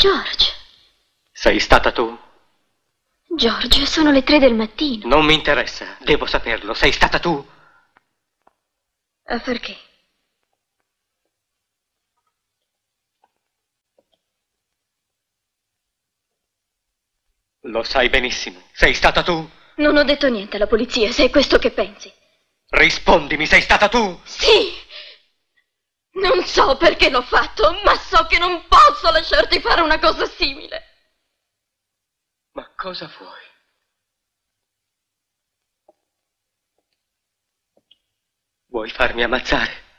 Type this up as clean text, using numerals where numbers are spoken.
George. Sei stata tu? George, sono le 3 del mattino. Non mi interessa, devo saperlo. Sei stata tu? Perché? Lo sai benissimo. Sei stata tu? Non ho detto niente alla polizia, se è questo che pensi. Rispondimi, sei stata tu? Sì! Non so perché l'ho fatto, ma so che non posso lasciarti fare una cosa simile. Ma cosa vuoi? Vuoi farmi ammazzare?